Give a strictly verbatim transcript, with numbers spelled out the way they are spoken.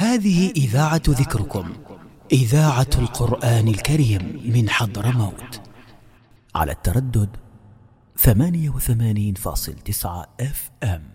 هذه إذاعة ذكركم، إذاعة القرآن الكريم من حضرموت، على التردد ثمانية وثمانين فاصل تسعة اف ام.